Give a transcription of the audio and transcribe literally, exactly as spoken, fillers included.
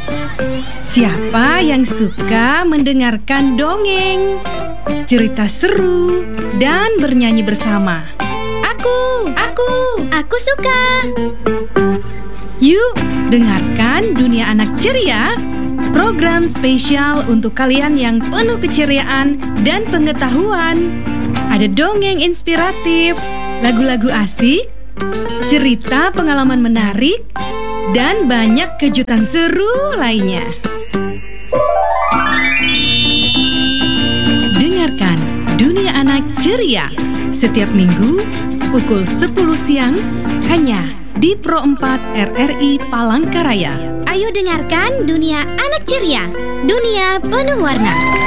Siapa yang suka mendengarkan dongeng, cerita seru, dan bernyanyi bersama? Aku, aku, aku suka. Yuk, dengarkan Dunia Anak Ceria, program spesial untuk kalian yang penuh keceriaan dan pengetahuan. Ada dongeng inspiratif, lagu-lagu asik, cerita pengalaman menarik, dan banyak kejutan seru lainnya. Dengarkan Dunia Anak Ceria setiap minggu pukul sepuluh siang hanya di Pro empat R R I Palangkaraya. Ayo dengarkan Dunia Anak Ceria, dunia penuh warna.